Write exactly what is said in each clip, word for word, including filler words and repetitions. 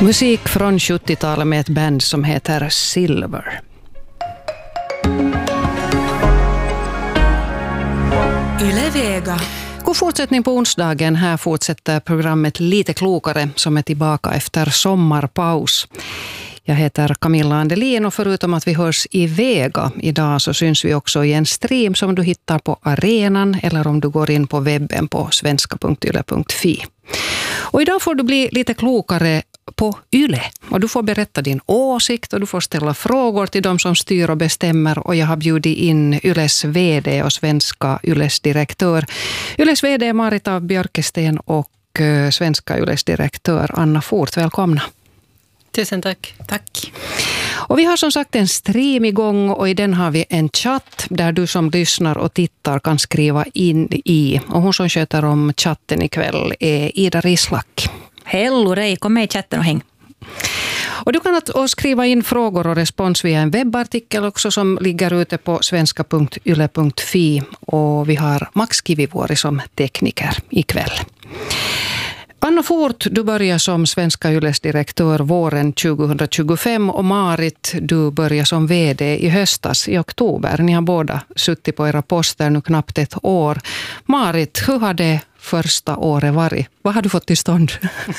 Musik från sjuttiotalet med ett band som heter Silver. Yle Vega. God fortsättning på onsdagen. Här fortsätter programmet Lite klokare som är tillbaka efter sommarpaus. Jag heter Camilla Andelin och förutom att vi hörs i Vega idag så syns vi också i en stream som du hittar på arenan eller om du går in på webben på svenska punkt yle punkt fi. Och idag får du bli lite klokare på Yle och du får berätta din åsikt och du får ställa frågor till de som styr och bestämmer och jag har bjudit in Yles vd och svenska Yles direktör. Yles vd Marita Björkesten och svenska Yles direktör Anna Fort. Välkomna. Tusen tack. Tack. Och vi har som sagt en stream igång och i den har vi en chatt där du som lyssnar och tittar kan skriva in i. Och hon som sköter om chatten ikväll är Ida Rislak. Hello rej, kom med i chatten och häng. Och du kan att skriva in frågor och respons via en webbartikel också som ligger ute på svenska punkt yle punkt fi och vi har Max Kivivuori som tekniker ikväll. Anna Fort, du börjar som svenska Yles direktör våren tjugohundratjugofem och Marit, du börjar som vd i höstas i oktober. Ni har båda suttit på era poster nu knappt ett år. Marit, hur har det första året varit? Vad har du fått till stånd?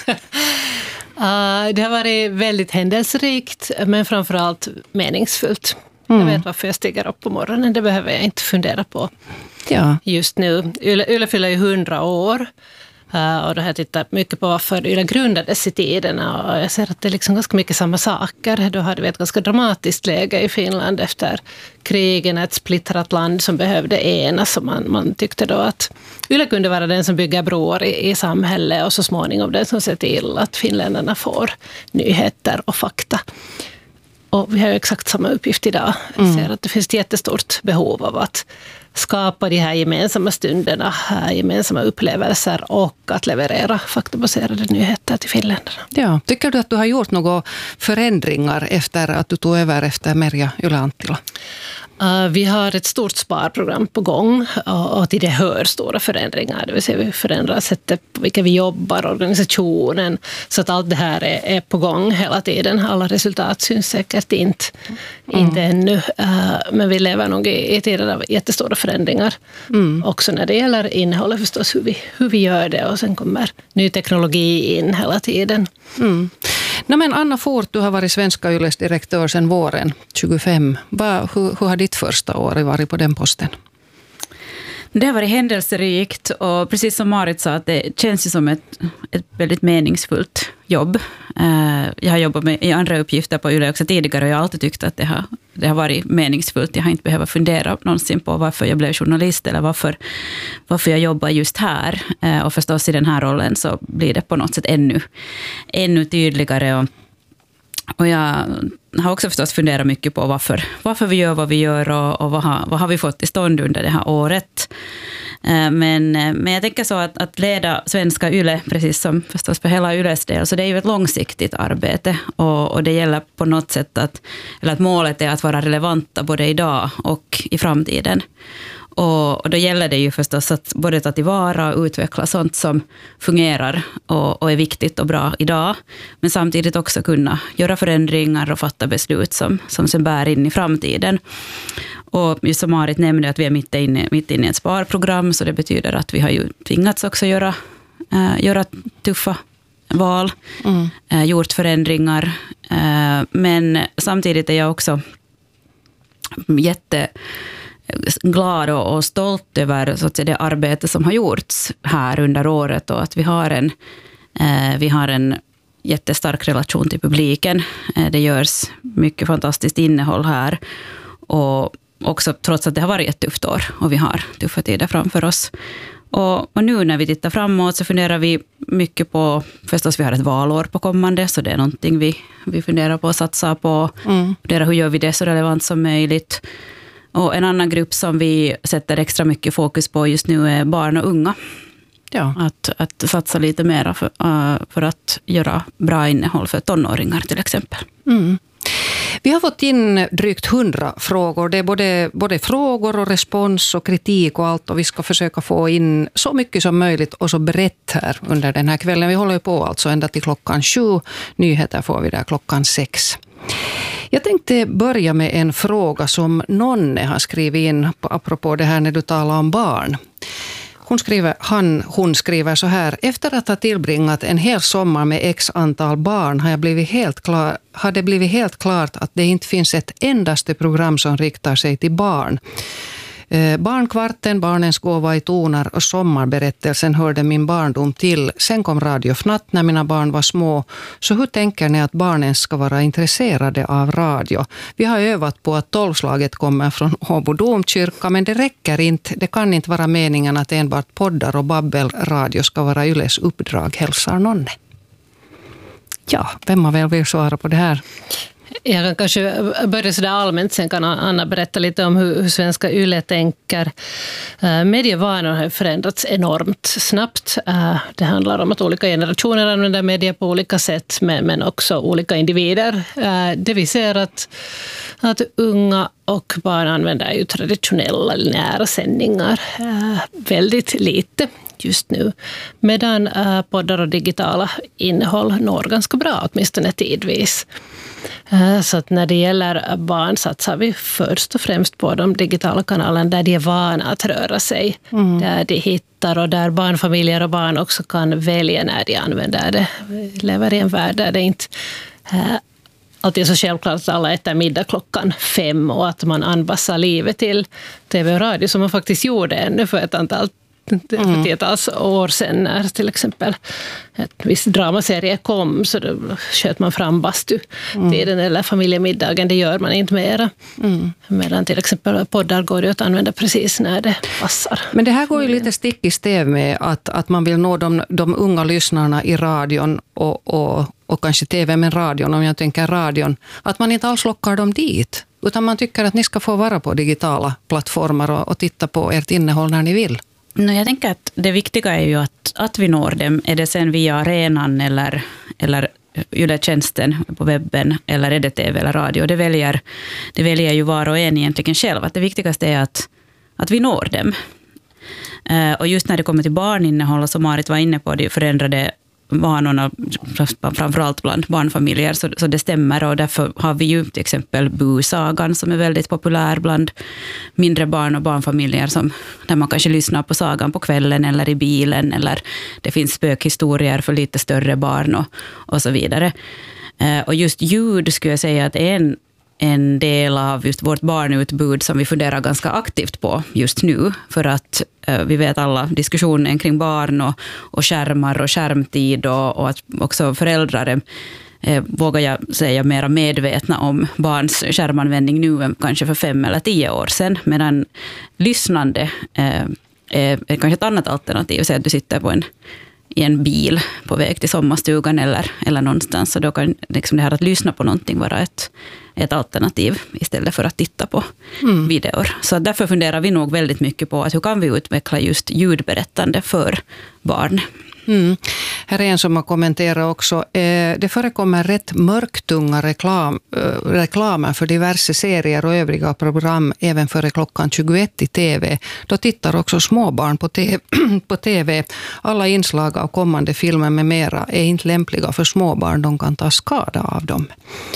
Uh, det har varit väldigt händelserikt men framförallt meningsfullt. Mm. Jag vet varför jag stiger upp på morgonen, det behöver jag inte fundera på ja. just nu. Yle, Yle fyller ju hundra år. Uh, och då har jag tittat mycket på varför Yle grundades i tiden och jag ser att det är liksom ganska mycket samma saker. Då hade vi ett ganska dramatiskt läge i Finland efter krigen, ett splittrat land som behövde enas och man, man tyckte då att Yle kunde vara den som bygger broar i, i samhället och så småningom den som ser till att finländarna får nyheter och fakta. Och vi har ju exakt samma uppgift idag. Jag ser att det finns ett jättestort behov av att skapa de här gemensamma stunderna, gemensamma upplevelser och att leverera faktabaserade nyheter till finländarna. Ja, tycker du att du har gjort några förändringar efter att du tog över efter Merja Yle-Anttila? Uh, vi har ett stort sparprogram på gång och, och till det hör stora förändringar. Det vill säga vi förändrar sättet på vilka vi jobbar, organisationen, så att allt det här är, är på gång hela tiden. Alla resultat syns säkert inte, mm. inte ännu, uh, men vi lever nog i, i tider av jättestora förändringar. Mm. Också när det gäller innehållet förstås, hur vi, hur vi gör det och sen kommer ny teknologi in hela tiden. Mm. No, men Anna Fort, du har varit svenska Yles direktör sedan våren tjugofem. Va, hur, hur har ditt första år varit på den posten? Det har varit händelserikt och precis som Marit sa att det känns ju som ett, ett väldigt meningsfullt jobb. Jag har jobbat med i andra uppgifter på Yle också tidigare och jag har alltid tyckt att det har, det har varit meningsfullt. Jag har inte behövt fundera någonsin på varför jag blev journalist eller varför, varför jag jobbar just här. Och förstås i den här rollen så blir det på något sätt ännu, ännu tydligare och Och jag har också förstås funderat mycket på varför, varför vi gör vad vi gör och, och vad, har, vad har vi fått till stånd under det här året. Men, men jag tänker så att, att leda svenska Yle, precis som förstås för hela Yles del, så det är ju ett långsiktigt arbete och, och det gäller på något sätt att, eller att målet är att vara relevanta både idag och i framtiden. Och, och då gäller det ju förstås att både ta tillvara och utveckla sånt som fungerar och, och är viktigt och bra idag. Men samtidigt också kunna göra förändringar och fatta beslut som, som sen bär in i framtiden. Och just som Marit nämnde att vi är mitt inne, mitt inne i ett sparprogram, så det betyder att vi har ju tvingats också göra, äh, göra tuffa val, mm. äh, gjort förändringar. Äh, men samtidigt är jag också jätte glad och stolt över så att säga, det arbete som har gjorts här under året och att vi har en, eh, vi har en jättestark relation till publiken. Eh, det görs mycket fantastiskt innehåll här och också trots att det har varit ett tufft år och vi har tuffa tider framför oss. Och, och nu när vi tittar framåt så funderar vi mycket på, förstås vi har ett valår på kommande så det är någonting vi, vi funderar på att satsa på. Mm. Funderar hur gör vi det så relevant som möjligt. Och en annan grupp som vi sätter extra mycket fokus på just nu är barn och unga. Ja. Att, att satsa lite mer för, uh, för att göra bra innehåll för tonåringar till exempel. Mm. Vi har fått in drygt hundra frågor. Det är både, både frågor och respons och kritik och allt. Och vi ska försöka få in så mycket som möjligt och så brett här under den här kvällen. Vi håller ju på alltså ända till klockan sju. Nyheter får vi där klockan sex. Jag tänkte börja med en fråga som Nonne har skrivit in apropå det här när du talar om barn. Hon skriver, han, hon skriver så här: efter att ha tillbringat en hel sommar med x antal barn har, jag blivit helt klar, har det blivit helt klart att det inte finns ett endaste program som riktar sig till barn. Eh, barnkvarten, Barnens gåva i tonar och Sommarberättelsen hörde min barndom till. Sen kom Radio Fnatt när mina barn var små. Så hur tänker ni att barnen ska vara intresserade av radio? Vi har övat på att tolvslaget kommer från Åbo domkyrka, men det räcker inte. Det kan inte vara meningen att enbart poddar och babbelradio ska vara Yles uppdrag, hälsar Nonne. Ja, vem har väl vill svara på det här? Jag kan kanske börja sådär allmänt, sen kan Anna berätta lite om hur, hur svenska Yle tänker. Uh, medievanor har förändrats enormt snabbt. Uh, det handlar om att olika generationer använder media på olika sätt, men, men också olika individer. Uh, det vi ser att, att unga och barn använder ju traditionella linjära sändningar uh, väldigt lite just nu, medan uh, poddar och digitala innehåll når ganska bra, åtminstone tidvis. Så att när det gäller barn satsar vi först och främst på de digitala kanalerna där de är vana att röra sig. Mm. Där de hittar och där barnfamiljer och barn också kan välja när de använder det. Vi lever i en värld där det inte äh, alltid är så självklart att alla äter middag klockan fem och att man anpassar livet till tv och radio som man faktiskt gjorde ännu för ett antal för tiotals år sedan när till exempel ett viss dramaserie kom, så då sköt man fram bastu mm. tiden eller familjemiddagen, det gör man inte mera. Mm. Medan till exempel poddar går det att använda precis när det passar. Men det här går ju lite stick i stäv med att, att man vill nå de, de unga lyssnarna i radion och, och, och kanske tv, men radion, om jag tänker radion, att man inte alls lockar dem dit, utan man tycker att ni ska få vara på digitala plattformar och, och titta på ert innehåll när ni vill. No, jag tänker att det viktiga är ju att, att vi når dem. Är det sen via arenan eller, eller Yle-tjänsten på webben, eller är det tv eller radio? Det väljer, det väljer ju var och en egentligen själv. Att det viktigaste är att, att vi når dem. Uh, och just när det kommer till barninnehåll, som Marit var inne på, de förändrade vanorna framförallt bland barnfamiljer, så, så det stämmer, och därför har vi ju till exempel Bu-sagan som är väldigt populär bland mindre barn och barnfamiljer, som, där man kanske lyssnar på sagan på kvällen eller i bilen, eller det finns spökhistorier för lite större barn och, och så vidare. Eh, och just ljud skulle jag säga att är en en del av just vårt barnutbud som vi funderar ganska aktivt på just nu, för att eh, vi vet alla diskussionen kring barn och, och skärmar och skärmtid, och, och att också föräldrar är, eh, vågar jag säga, mera medvetna om barns skärmanvändning nu än kanske för fem eller tio år sedan, medan lyssnande eh, är, är kanske ett annat alternativ. Så att du sitter på en i en bil på väg till sommarstugan eller, eller någonstans, så då kan liksom det här att lyssna på någonting vara ett, ett alternativ istället för att titta på mm. videor. Så därför funderar vi nog väldigt mycket på att hur kan vi utveckla just ljudberättande för barn. Mm. Här är en som har kommenterat också. Eh, det förekommer rätt mörktunga reklam, eh, reklamer för diverse serier och övriga program även före klockan tjugoett i tv. Då tittar också småbarn på tv, på tv. Alla inslag av kommande filmer med mera är inte lämpliga för småbarn. De kan ta skada av dem.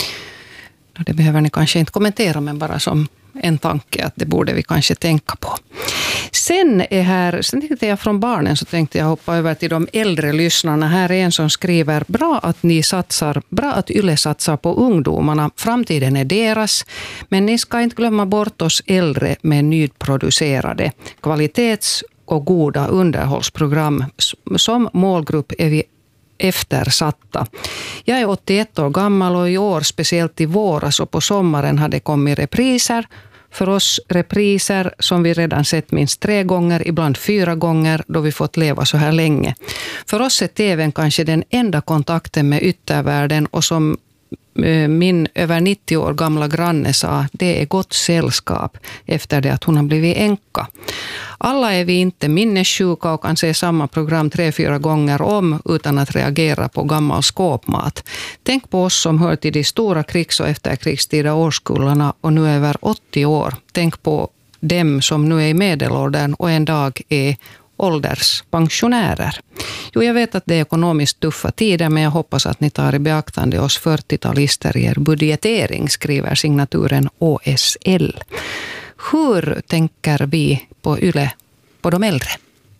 Det behöver ni kanske inte kommentera, men bara som en tanke att det borde vi kanske tänka på. Sen är här, sen tänkte jag från barnen, så tänkte jag hoppa över till de äldre lyssnarna. Här är en som skriver: bra att ni satsar, bra att Yle satsar på ungdomarna. Framtiden är deras, men ni ska inte glömma bort oss äldre med nyproducerade kvalitets- och goda underhållsprogram. Som målgrupp är vi eftersatta. Jag är åttioett år gammal och i år, speciellt i våras och på sommaren, hade kommit repriser. För oss repriser som vi redan sett minst tre gånger, ibland fyra gånger, då vi fått leva så här länge. För oss är tvn kanske den enda kontakten med yttervärlden, och som min över nittio år gamla granne sa det är gott sällskap efter det att hon har blivit änka. Alla är vi inte minnessjuka och kan se samma program tre, fyra gånger om utan att reagera på gammal skåpmat. Tänk på oss som hör till de stora krigs- och efterkrigstida årskullarna och nu är över åttio år. Tänk på dem som nu är i medelåldern och en dag är ålderspensionärer. Jo, jag vet att det är ekonomiskt tuffa tider, men jag hoppas att ni tar i beaktande oss fyrtiotalister i er budgetering, skriver signaturen Å S L. Hur tänker vi på Yle på de äldre?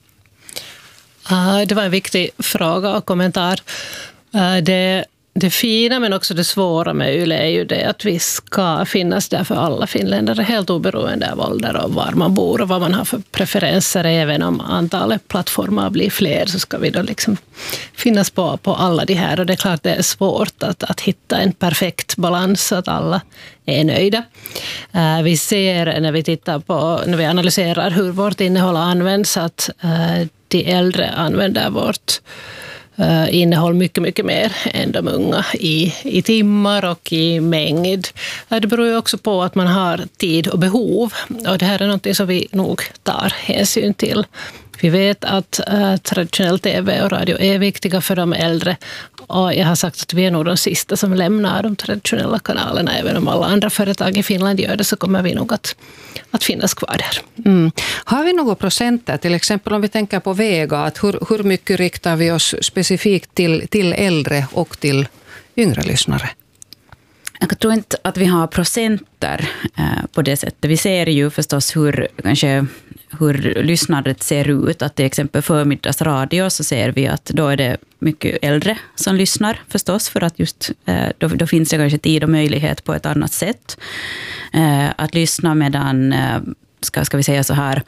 Uh, det var en viktig fråga och kommentar. Uh, det Det fina men också det svåra med Yle är ju det att vi ska finnas där för alla finländare helt oberoende av ålder och var man bor och vad man har för preferenser. Även om antalet plattformar blir fler så ska vi då liksom finnas på, på alla de här. Och det är klart det är svårt att, att hitta en perfekt balans så att alla är nöjda. Uh, vi ser när vi tittar på, när vi analyserar hur vårt innehåll används att uh, de äldre använder vårt Uh, innehåll mycket, mycket mer än de unga i, i timmar och i mängd. Uh, det beror ju också på att man har tid och behov. Och det här är något som vi nog tar hänsyn till. Vi vet att uh, traditionell tv och radio är viktiga för de äldre. Och jag har sagt att vi är nog de sista som lämnar de traditionella kanalerna. Även om alla andra företag i Finland gör det så kommer vi nog att, att finnas kvar där. Mm. Har vi några procenter, till exempel om vi tänker på Vega, att hur, hur mycket riktar vi oss specifikt till, till äldre och till yngre lyssnare? Jag tror inte att vi har procenter eh, på det sättet. Vi ser ju förstås hur, kanske, hur lyssnandet ser ut. Att till exempel förmiddagsradio så ser vi att då är det mycket äldre som lyssnar förstås. För att just eh, då, då finns det kanske tid och möjlighet på ett annat sätt. Eh, att lyssna medan, eh, ska, ska vi säga så här,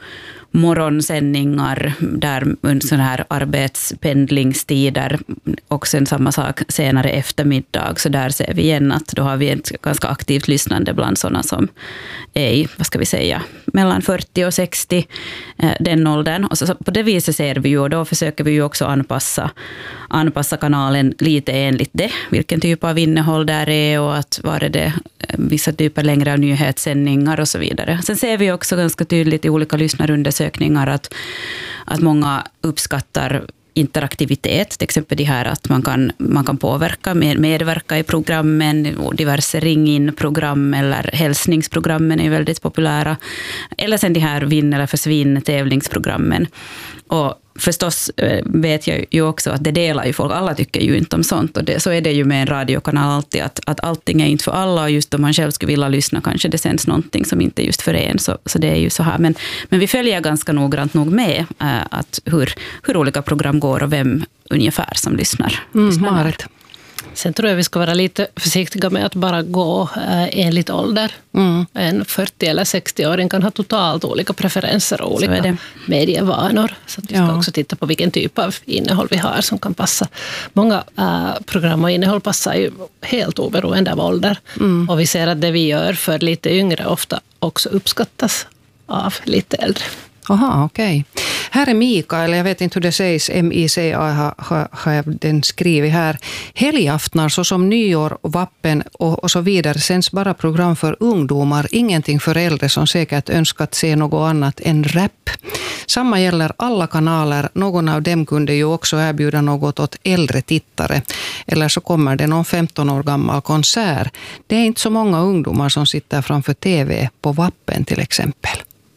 morgonsändningar där under sådana här arbetspendlingstider och sen samma sak senare eftermiddag, så där ser vi igen att då har vi ett ganska aktivt lyssnande bland sådana som är i, vad ska vi säga, mellan fyrtio och sextio, eh, den åldern. Och så, så på det viset ser vi ju, och då försöker vi ju också anpassa, anpassa kanalen lite enligt det, vilken typ av innehåll där är och att var är det vissa typer längre av nyhetssändningar och så vidare. Sen ser vi också ganska tydligt i olika lyssnarundersökningar att, att många uppskattar interaktivitet, till exempel det här att man kan, man kan påverka, med, medverka i programmen, diverse ring-in-program eller hälsningsprogrammen är väldigt populära, eller sen de här vinn- eller försvinn-tävlingsprogrammen. Och förstås vet jag ju också att det delar ju folk, alla tycker ju inte om sånt, och det, så är det ju med en radiokanal alltid, att, att allting är inte för alla, och just om man själv skulle vilja lyssna kanske det sänds någonting som inte är just för en, så, så det är ju så här. Men, men vi följer ganska noggrant nog med äh, att hur, hur olika program går och vem ungefär som lyssnar. Mm, lyssnar Marit. Sen tror jag vi ska vara lite försiktiga med att bara gå eh, enligt ålder. Mm. En fyrtio- eller sextio-åring kan ha totalt olika preferenser och olika medievanor. Så att vi ska ja. också titta på vilken typ av innehåll vi har som kan passa. Många äh, program och innehåll passar ju helt oberoende av ålder. Mm. Och vi ser att det vi gör för lite yngre ofta också uppskattas av lite äldre. Aha, okej. Okay. Här är Mikael, jag vet inte hur det sägs, M I C A har, har, har den skrivit här. Helgaftnar såsom nyår och vappen och, och så vidare sänds bara program för ungdomar, ingenting för äldre som säkert önskat se något annat än rap. Samma gäller alla kanaler, någon av dem kunde ju också erbjuda något åt äldre tittare. Eller så kommer det någon femton år gammal konsert. Det är inte så många ungdomar som sitter framför tv på vappen till exempel.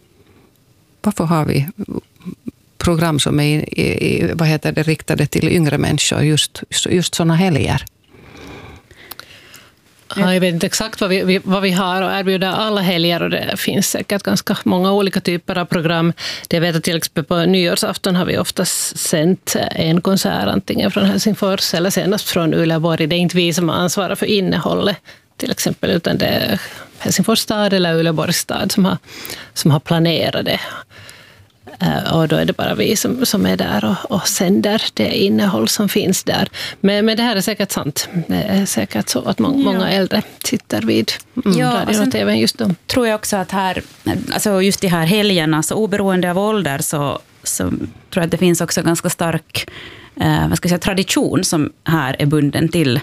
Varför har vi program som är i, i, vad heter det, riktade till yngre människor just, just sådana helger? Ja, jag vet inte exakt vad vi, vad vi har och erbjuder alla helger, och det finns säkert ganska många olika typer av program. Det jag vet att till exempel på nyårsafton har vi oftast sänt en konsert antingen från Helsingfors eller senast från Uleåborg. Det är inte vi som ansvarar för innehållet till exempel, utan det är Helsingfors stad eller Uleåborgs stad som har, som har planerat det. Och då är det bara vi som, som är där och, och sänder det innehåll som finns där. Men, men det här är säkert sant. Det är säkert så att må, många äldre sitter vid mm, ja, radion och tvn just då. Tror jag också att här, alltså just de här helgerna, så oberoende av ålder, så, så tror jag att det finns också ganska stark eh, vad ska jag säga, tradition som här är bunden till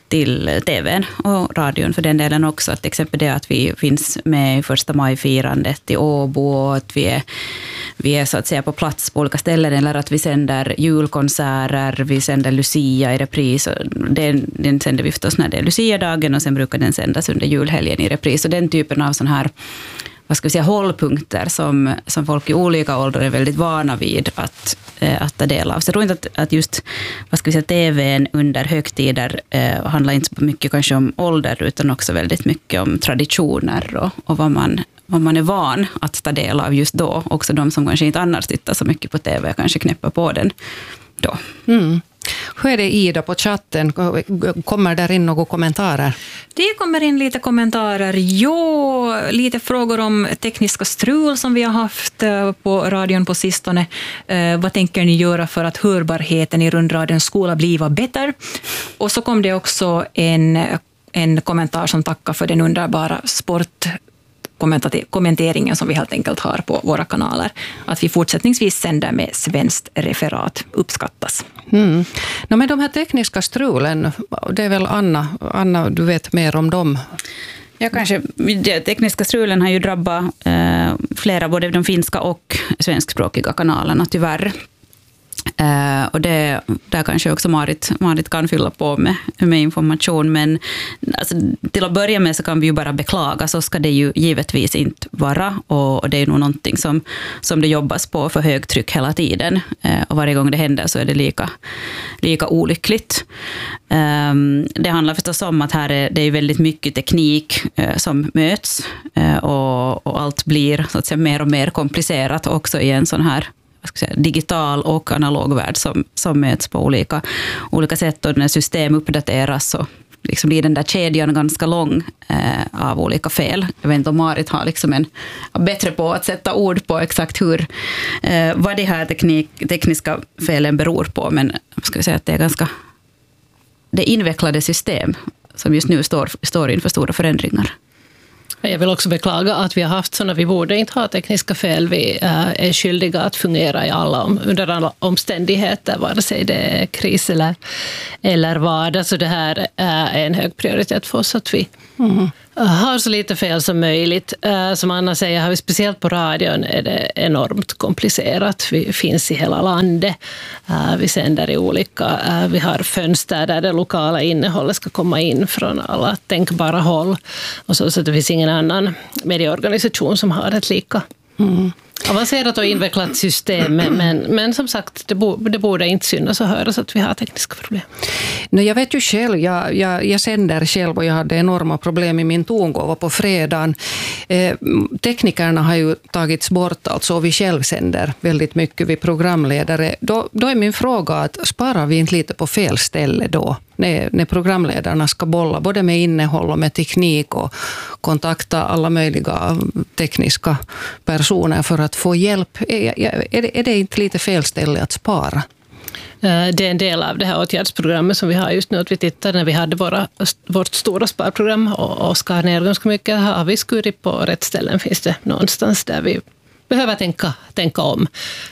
till T V:n och radion för den delen också. Till exempel det att vi finns med i första maj-firandet i Åbo och att vi är, vi är så att säga på plats på olika ställen, eller att vi sänder julkonserter, vi sänder Lucia i repris. Den, den sänder vi förstås när det är Lucia-dagen och sen brukar den sändas under julhelgen i repris. Och den typen av sån här, vad ska vi säga, hållpunkter som, som folk i olika åldrar är väldigt vana vid att, eh, att ta del av. Så jag tror inte att, att just, vad ska vi säga, T V:n under högtider eh, handlar inte så mycket kanske om ålder utan också väldigt mycket om traditioner och, och vad man vad man är van att ta del av just då. Också de som kanske inte annars tittar så mycket på T V kanske knäpper på den då. Mm. Hur är det, Ida, på chatten? Kommer där in några kommentarer? Det kommer in lite kommentarer. Jo, lite frågor om tekniska strul som vi har haft på radion på sistone. Eh, vad tänker ni göra för att hörbarheten i rundradions skola blir bättre? Och så kom det också en, en kommentar som tackar för den underbara sport kommenteringen som vi helt enkelt har på våra kanaler. Att vi fortsättningsvis sänder med svenskt referat uppskattas. Mm. No, men de här tekniska strulen, det är väl Anna, Anna, du vet mer om dem? Ja, kanske. De tekniska strulen har ju drabbat eh, flera, både de finska och svenskspråkiga kanalerna tyvärr. Uh, och det, där kanske också Marit, Marit kan fylla på med, med information, men alltså, till att börja med så kan vi ju bara beklaga, så ska det ju givetvis inte vara, och, och det är nog någonting som, som det jobbas på för högtryck hela tiden, uh, och varje gång det händer så är det lika, lika olyckligt. Um, det handlar förstås om att här är det är väldigt mycket teknik uh, som möts, uh, och, och allt blir så att säga mer och mer komplicerat också i en sån här Säga, digital och analog värld som, som möts på olika, olika sätt, och när system uppdateras så liksom blir den där kedjan ganska lång eh, av olika fel. Jag vet inte om Marit har liksom en bättre på att sätta ord på exakt hur eh, vad det här teknik, tekniska felen beror på, men ska vi säga att det är ganska det invecklade system som just nu står, står inför stora förändringar. Jag vill också beklaga att vi har haft sådana. Vi borde inte ha tekniska fel. Vi är skyldiga att fungera i alla, under alla omständigheter, vare sig det är kris eller, eller vad. Så det här är en hög prioritet för oss att vi mm. har så lite fel som möjligt. Som Anna säger, har vi speciellt på radion är det enormt komplicerat. Vi finns i hela landet. Vi sänder i olika, vi har fönster där det lokala innehållet ska komma in från alla tänkbara håll. Och så, så det finns ingen annan medieorganisation som har ett lika mm. avancerat och invecklat system. Men, men, men som sagt, det, bo, det borde inte synas och höras att vi har tekniska problem. No, jag vet ju själv, jag, jag, jag sänder själv och jag hade enorma problem i min tongåva på fredagen. Eh, teknikerna har ju tagits bort, alltså, och vi själv sänder väldigt mycket, vi programledare. Då, då är min fråga att sparar vi inte lite på fel ställe då? När, när programledarna ska bolla både med innehåll och med teknik och kontakta alla möjliga tekniska personer för att få hjälp. Är, är, det, är det inte lite fel ställe att spara? Det är en del av det här åtgärdsprogrammet som vi har just nu, att vi tittar när vi hade våra, vårt stora sparprogram och, och skar ner ganska mycket. Har vi skurit på rätt ställen? Finns det någonstans där vi behöver tänka, tänka om?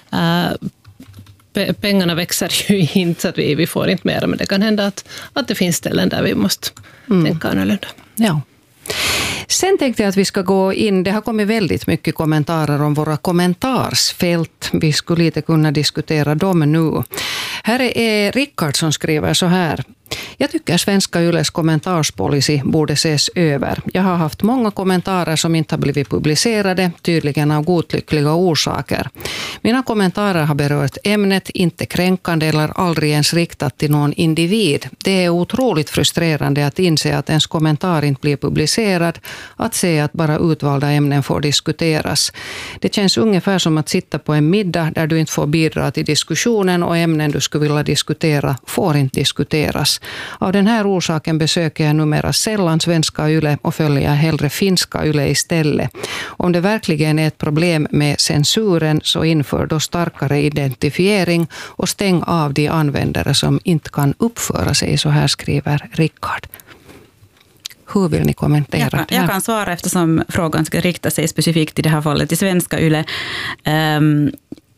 Pengarna växer ju inte så att vi, vi får inte mer, men det kan hända att, att det finns ställen där vi måste mm. tänka annorlunda. Ja. Sen tänkte jag att vi ska gå in, det har kommit väldigt mycket kommentarer om våra kommentarsfält. Vi skulle lite kunna diskutera dem nu. Här är Rickard som skriver så här. Jag tycker Svenska Yles kommentarspolicy borde ses över. Jag har haft många kommentarer som inte har blivit publicerade, tydligen av godtyckliga orsaker. Mina kommentarer har berört ämnet, inte kränkande eller aldrig ens riktat till någon individ. Det är otroligt frustrerande att inse att ens kommentar inte blir publicerad, att se att bara utvalda ämnen får diskuteras. Det känns ungefär som att sitta på en middag där du inte får bidra till diskussionen och ämnen du skulle vilja diskutera får inte diskuteras. Av den här orsaken besöker jag numera sällan Svenska Yle och följer hellre finska Yle istället. Om det verkligen är ett problem med censuren så inför då starkare identifiering och stäng av de användare som inte kan uppföra sig, så här skriver Rickard. Hur vill ni kommentera jag kan, det här? Jag kan svara eftersom frågan ska rikta sig specifikt i det här fallet till Svenska Yle. Um,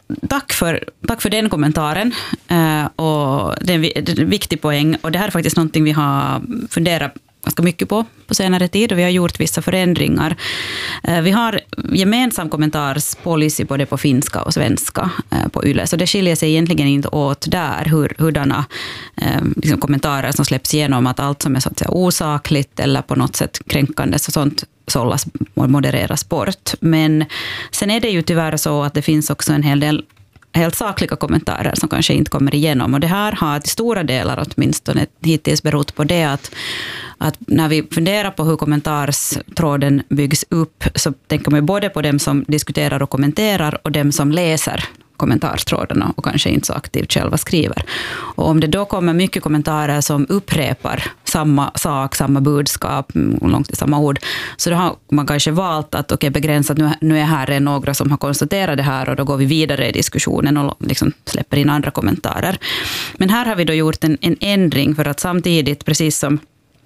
tack för, tack för den kommentaren. Uh, och det är en viktig poäng. Och det här är faktiskt någonting vi har funderat ganska mycket på på senare tid, och vi har gjort vissa förändringar. Uh, vi har gemensam kommentarspolicy både på finska och svenska uh, på Yle, så det skiljer sig egentligen inte åt där hur, hurdana uh, liksom kommentarer som släpps igenom, att allt som är så att säga osakligt eller på något sätt kränkande så sånt sållas och modereras bort. Men sen är det ju tyvärr så att det finns också en hel del helt sakliga kommentarer som kanske inte kommer igenom. Och det här har till stora delar åtminstone hittills berott på det att, att när vi funderar på hur kommentarstråden byggs upp så tänker man både på dem som diskuterar och kommenterar och dem som läser kommentarstrådarna och kanske inte så aktivt själva skriver. Och om det då kommer mycket kommentarer som upprepar samma sak, samma budskap, långt i samma ord, så då har man kanske valt att okay, begränsa att nu, nu är här några som har konstaterat det här och då går vi vidare i diskussionen och liksom släpper in andra kommentarer. Men här har vi då gjort en, en ändring för att samtidigt, precis som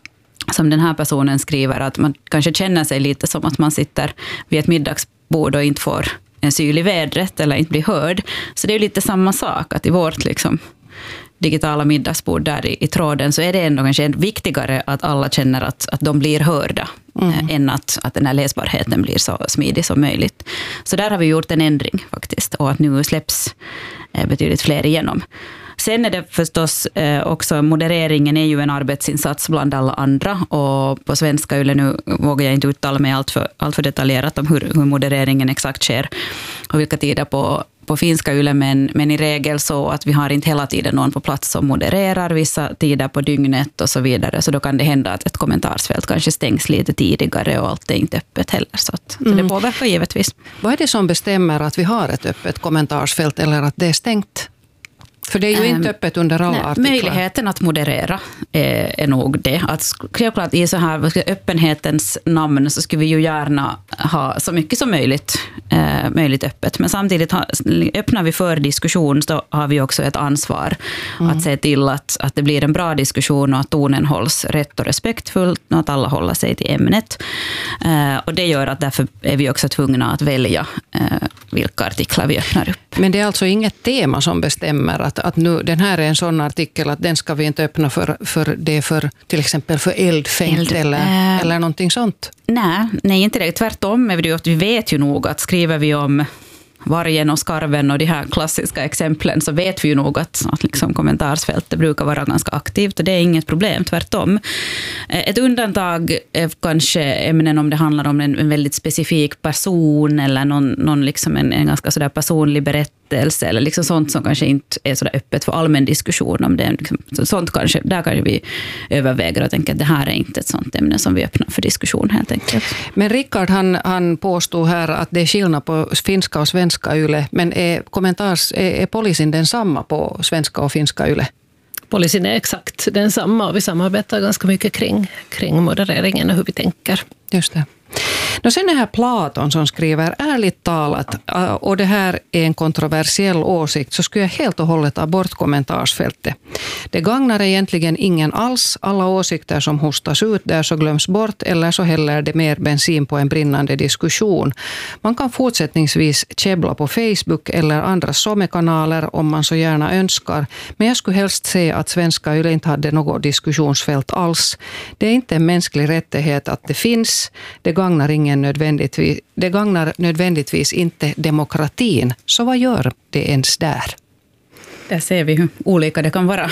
som den här personen skriver, att man kanske känner sig lite som att man sitter vid ett middagsbord och inte får en syl i vädret eller inte blir hörd. Så det är ju lite samma sak, att i vårt liksom, digitala middagsbord där i, i tråden så är det ändå kanske viktigare att alla känner att, att de blir hörda mm. äh, än att, att den här läsbarheten blir så smidig som möjligt. Så där har vi gjort en ändring faktiskt, och att nu släpps äh, betydligt fler igenom. Sen är det förstås eh, också, modereringen är ju en arbetsinsats bland alla andra, och på svenska Yle nu vågar jag inte uttala mig allt för, allt för detaljerat om hur, hur modereringen exakt sker och vilka tider på, på finska Yle, men, men i regel så att vi har inte hela tiden någon på plats som modererar vissa tider på dygnet och så vidare, så då kan det hända att ett kommentarsfält kanske stängs lite tidigare och allt är inte öppet heller, så, att, mm. så det påverkar givetvis. Vad är det som bestämmer att vi har ett öppet kommentarsfält eller att det är stängt? För det är ju inte öppet under alla Nej, artiklar. Möjligheten att moderera är, är nog det. Att självklart i så här öppenhetens namn så skulle vi ju gärna ha så mycket som möjligt, eh, möjligt öppet. Men samtidigt ha, öppnar vi för diskussion så har vi också ett ansvar mm. att se till att, att det blir en bra diskussion och att tonen hålls rätt och respektfullt och att alla håller sig till ämnet. Eh, och det gör att därför är vi också tvungna att välja eh, vilka artiklar vi öppnar upp. Men det är alltså inget tema som bestämmer att, att nu, den här är en sån artikel att den ska vi inte öppna för, för det för till exempel för eldfängt Eld, eller, äh, eller någonting sånt? Nej, nej, inte det. Tvärtom är det ju att vi vet ju nog att skriver vi om vargen och skarven och de här klassiska exemplen så vet vi ju nog att, att liksom kommentarsfältet brukar vara ganska aktivt och det är inget problem, tvärtom. Ett undantag är kanske ämnen om det handlar om en, en väldigt specifik person eller någon, någon liksom en, en ganska sådär personlig berättelse eller liksom sånt som kanske inte är sådär öppet för allmän diskussion om det. Liksom, sånt kanske, där kanske vi överväger och tänker att det här är inte ett sånt ämne som vi öppnar för diskussion helt enkelt. Men Rickard han, han påstod här att det är skillnad på finska och svenska Yle, men är, kommentars, är, är policyn densamma på svenska och finska Yle? Policyn är exakt densamma och vi samarbetar ganska mycket kring, kring modereringen och hur vi tänker. Just det. No, sen är här Platon som skriver ärligt talat, och det här är en kontroversiell åsikt, så skulle jag helt och hållet ta bort kommentarsfältet. Det gagnar egentligen ingen alls. Alla åsikter som hostas ut där så glöms bort eller så häller det mer bensin på en brinnande diskussion. Man kan fortsättningsvis käbbla på Facebook eller andra somekanaler om man så gärna önskar, men jag skulle helst se att svenska Yle inte hade något diskussionsfält alls. Det är inte en mänsklig rättighet att det finns. Det gagnar ingen nödvändigtvis, det gagnar nödvändigtvis inte demokratin. Så vad gör det ens där? Där ser vi hur olika det kan vara.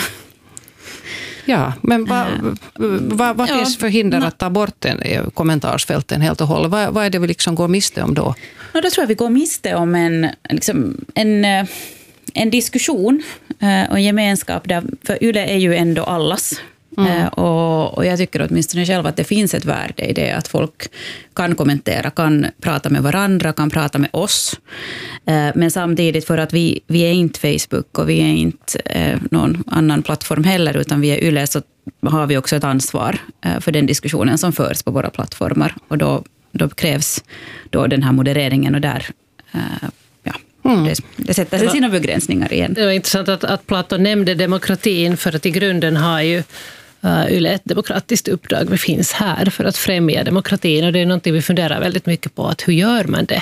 Ja, men vad va, va finns ja, för hinder att ta bort en, kommentarsfälten helt och hållet? Vad, vad är det vi liksom går miste om då? No, då tror jag vi går miste om en, liksom, en, en diskussion och gemenskap. Där, för Yle är ju ändå allas. Mm. Och, och jag tycker åtminstone själv att det finns ett värde i det att folk kan kommentera, kan prata med varandra, kan prata med oss. Men samtidigt för att vi, vi är inte Facebook och vi är inte eh, någon annan plattform heller utan vi är Yle, så har vi också ett ansvar eh, för den diskussionen som förs på våra plattformar. Och då, då krävs då den här modereringen och där eh, Mm. Det, det sätter sig sina begränsningar igen. Det var intressant att, att Platon nämnde demokratin, för att i grunden har ju uh, Yle ett demokratiskt uppdrag. Vi finns här för att främja demokratin och det är någonting vi funderar väldigt mycket på, att hur gör man det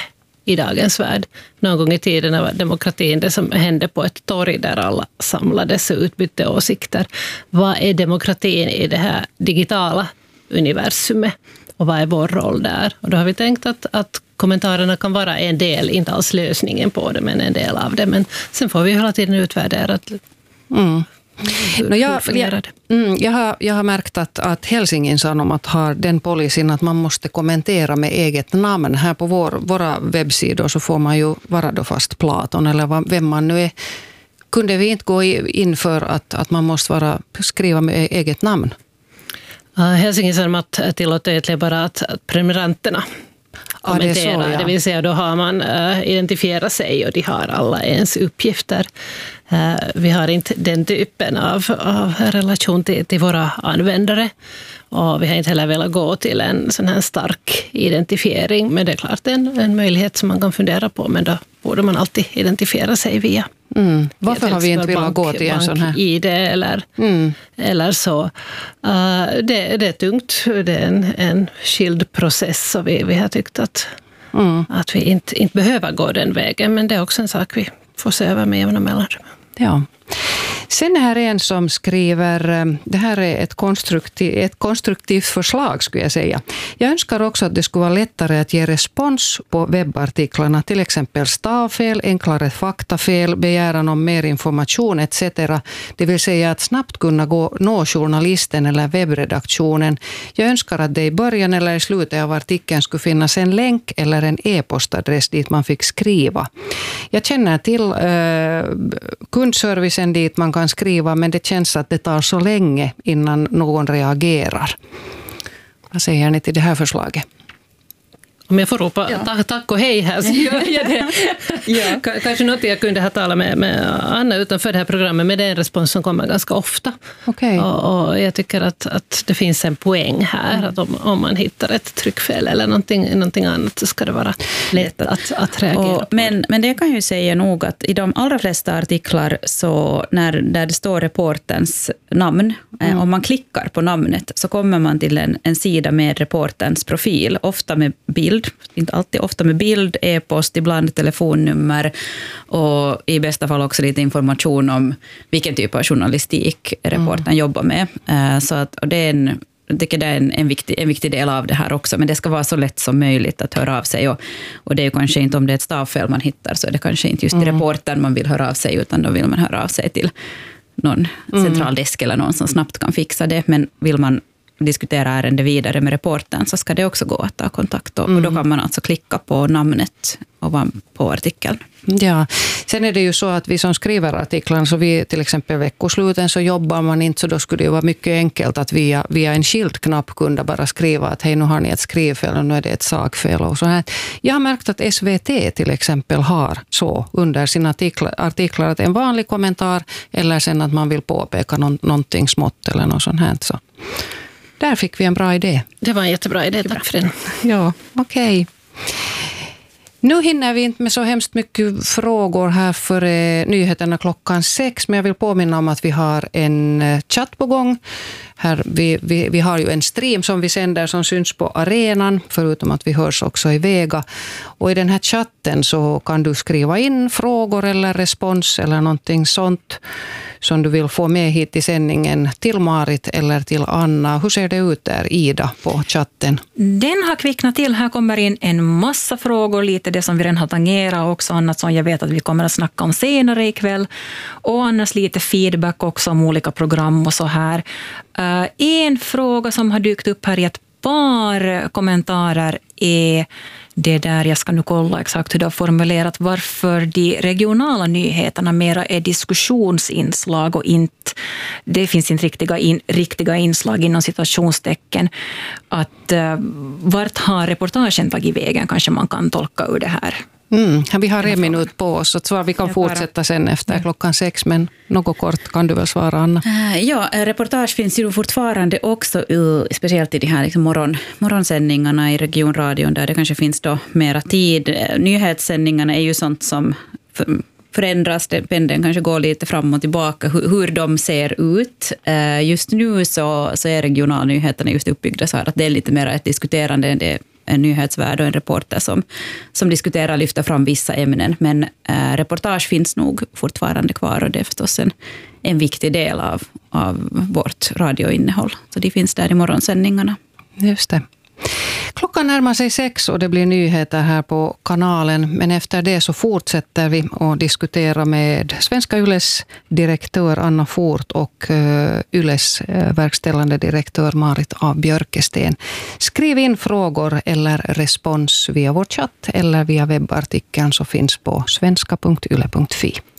i dagens värld. Någon gång i tiden var demokratin det som hände på ett torg där alla samlades och utbytte åsikter. Vad är demokratin i det här digitala universumet? Och vad är vår roll där? Och då har vi tänkt att, att kommentarerna kan vara en del, inte alls lösningen på det, men en del av det. Men sen får vi hela tiden utvärdera att mm. hur, no, jag, hur fungerar det. Mm, jag, har, jag har märkt att, att Helsingin Sanomat har den policyn att man måste kommentera med eget namn. Här på vår, våra webbsidor så får man ju vara då fast Platon eller vem man nu är. Kunde vi inte gå in för att, att man måste vara, skriva med eget namn? Uh, Helsingin Sanomat tillåter egentligen bara att, att prenumeranterna kommentera. Ja, det, så, ja. Det vill säga då har man uh, identifierat sig och de har alla ens uppgifter. Uh, vi har inte den typen av, av relation till, till våra användare. Och vi har inte heller velat gå till en sån här stark identifiering. Men det är klart en, en möjlighet som man kan fundera på. Men då borde man alltid identifiera sig via. Mm. Varför har vi inte velat gå till en sån här? I det eller, mm. eller så. Uh, det, det är tungt. Det är en, en skild process. Och vi, vi har tyckt att, mm. att vi inte, inte behöver gå den vägen. Men det är också en sak vi får se över med jämna mellanrum. Ja. Sen är här en som skriver, det här är ett konstruktiv, ett konstruktivt förslag skulle jag säga. Jag önskar också att det skulle vara lättare att ge respons på webbartiklarna, till exempel stavfel, enklare faktafel, begäran om mer information et cetera. Det vill säga att snabbt kunna gå, nå journalisten eller webbredaktionen. Jag önskar att det i början eller i slutet av artikeln skulle finnas en länk eller en e-postadress dit man fick skriva. Jag känner till eh, kundservicen dit man kan skriva, men det känns att det tar så länge innan någon reagerar. Vad säger ni till det här förslaget? Om jag får ropa ja. tack, tack och hej här så gör jag det. ja. Kanske något jag kunde ha talat med, med Anna utanför det här programmet, men det är en respons som kommer ganska ofta. Okay. Och, och jag tycker att, att det finns en poäng här, mm. att om, om man hittar ett tryckfel eller någonting, någonting annat så ska det vara lätt att, att reagera och, på. Men, men det kan ju säga nog att i de allra flesta artiklar så när där det står reporterns namn, mm. eh, om man klickar på namnet så kommer man till en, en sida med reporterns profil, ofta med bild. Inte alltid, ofta med bild, e-post, ibland telefonnummer och i bästa fall också lite information om vilken typ av journalistik reportern mm. jobbar med. Så att, och det är en, jag tycker det är en, en, viktig, en viktig del av det här också, men det ska vara så lätt som möjligt att höra av sig och, och det är ju kanske inte om det är ett stavfel man hittar så är det kanske inte just till mm. reportern man vill höra av sig utan då vill man höra av sig till någon mm. centraldesk eller någon som snabbt kan fixa det, men vill man diskutera ärende vidare med reportern så ska det också gå att ta kontakt och, mm. och då kan man alltså klicka på namnet på artikeln. Ja, sen är det ju så att vi som skriver artiklarna, så vi till exempel veckosluten så jobbar man inte, så då skulle det vara mycket enkelt att via, via en skilt-knapp kunna bara skriva att hej, nu har ni ett skrivfel och nu är det ett sakfel och så här. Jag har märkt att S V T till exempel har så under sina artiklar, artiklar att en vanlig kommentar eller sen att man vill påpeka någon, någonting smått eller något sånt här. Så där fick vi en bra idé. Det var en jättebra idé, tack för den. Ja, okej. Okay. Nu hinner vi inte med så hemskt mycket frågor här för nyheterna klockan sex, men jag vill påminna om att vi har en chatt på gång. Här, vi, vi, vi har ju en stream som vi sänder som syns på arenan, förutom att vi hörs också i Vega. Och i den här chatten så kan du skriva in frågor eller respons eller någonting sånt som du vill få med hit i sändningen till Marit eller till Anna. Hur ser det ut där, Ida, på chatten? Den har kvicknat till. Här kommer in en massa frågor, lite det som vi redan har tangerat och också annat som jag vet att vi kommer att snacka om senare ikväll. Och annars lite feedback också om olika program och så här. Uh, en fråga som har dykt upp här i ett par kommentarer är det där, jag ska nu kolla exakt hur det har formulerat, varför de regionala nyheterna mera är diskussionsinslag och inte, det finns inte riktiga, in, riktiga inslag inom situationstecken. Att uh, vart har reportagen tagit vägen, kanske man kan tolka ur det här. Mm, vi har en minut på oss, så vi kan fortsätta sen efter mm. klockan sex, men något kort kan du väl svara, Anna? Ja, reportage finns ju fortfarande också, speciellt i de här liksom morgon, morgonsändningarna i regionradion där det kanske finns då mera tid. Nyhetssändningarna är ju sånt som förändras, pendeln kanske går lite fram och tillbaka, hur, hur de ser ut. Just nu så, så är regionalnyheterna just uppbyggda så här att det är lite mer ett diskuterande, det en nyhetsvärd och en reporter som, som diskuterar, lyfter fram vissa ämnen. Men eh, reportage finns nog fortfarande kvar och det är förstås en, en viktig del av, av vårt radioinnehåll. Så de finns där i morgonsändningarna. Just det. Klockan närmar sig sex och det blir nyheter här på kanalen. Men efter det så fortsätter vi att diskutera med Svenska Yles direktör Anna Fort och Yles verkställande direktör Marit A. Björkesten. Skriv in frågor eller respons via vår chatt eller via webbartikeln som finns på svenska punkt yle punkt fi.